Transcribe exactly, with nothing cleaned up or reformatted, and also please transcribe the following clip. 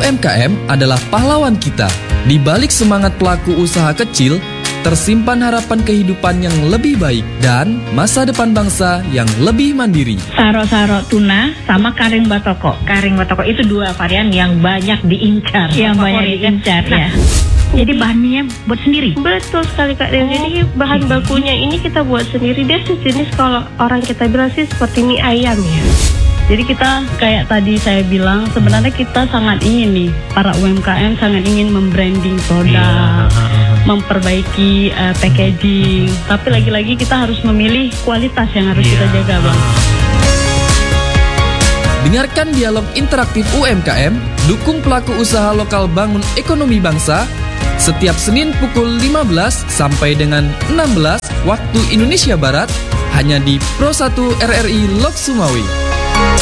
M K M adalah pahlawan kita. Di balik semangat pelaku usaha kecil, tersimpan harapan kehidupan yang lebih baik dan masa depan bangsa yang lebih mandiri. Saro-saro tuna sama karing batoko. Karing batoko itu dua varian yang banyak diincar. Yang banyak diincar ya. Jadi bahannya buat sendiri? Betul sekali Kak Del. Oh. Jadi bahan bakunya ini kita buat sendiri. Dia sejenis kalau orang kita bilang sih seperti mie ayam ya. Jadi kita kayak tadi saya bilang sebenarnya kita sangat ingin nih para U M K M sangat ingin membranding produk, yeah. memperbaiki uh, packaging. Tapi lagi-lagi kita harus memilih kualitas yang harus yeah. kita jaga Bang. Dengarkan dialog interaktif U M K M, dukung pelaku usaha lokal bangun ekonomi bangsa setiap Senin pukul lima belas sampai dengan enam belas waktu Indonesia Barat hanya di Pro satu R R I Lok Sumawi.